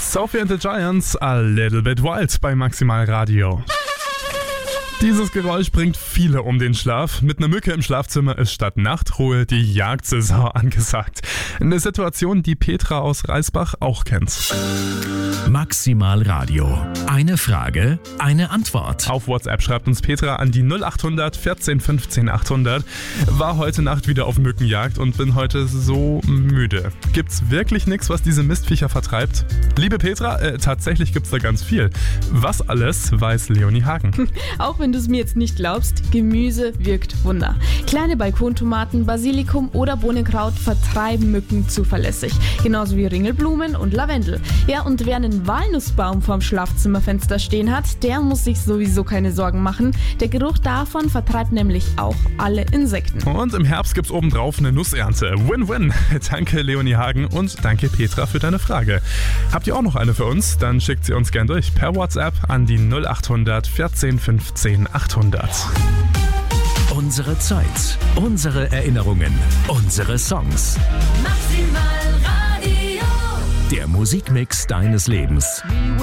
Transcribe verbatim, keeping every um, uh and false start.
Sophie and the Giants, A Little Bit Wild bei Maximal Radio. Dieses Geräusch bringt viele um den Schlaf. Mit einer Mücke im Schlafzimmer ist statt Nachtruhe die Jagdsaison angesagt. Eine Situation, die Petra aus Reisbach auch kennt. Maximal Radio. Eine Frage, eine Antwort. Auf WhatsApp schreibt uns Petra an die null acht hundert vierzehn fünfzehn achthundert. War heute Nacht wieder auf Mückenjagd und bin heute so müde. Gibt's wirklich nichts, was diese Mistviecher vertreibt? Liebe Petra, äh, tatsächlich gibt's da ganz viel. Was alles, weiß Leonie Hagen. Auch wenn du es mir jetzt nicht glaubst, Gemüse wirkt Wunder. Kleine Balkontomaten, Basilikum oder Bohnenkraut vertreiben Mücken zuverlässig. Genauso wie Ringelblumen und Lavendel. Ja, und wer einen Walnussbaum vorm Schlafzimmerfenster stehen hat, der muss sich sowieso keine Sorgen machen. Der Geruch davon vertreibt nämlich auch alle Insekten. Und im Herbst gibt's obendrauf eine Nussernte. Win-win. Danke Leonie Hagen und danke Petra für deine Frage. Habt ihr auch noch eine für uns? Dann schickt sie uns gern durch per WhatsApp an die null acht hundert vierzehn fünfzehn achthundert. Unsere Zeit, unsere Erinnerungen, unsere Songs. Maximal Radio. Der Musikmix deines Lebens.